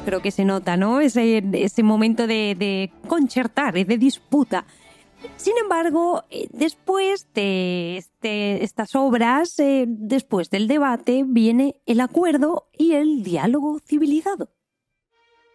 creo que se nota, ¿no? Ese momento de concertar, de disputa. Sin embargo, después de estas obras, después del debate, viene el acuerdo y el diálogo civilizado.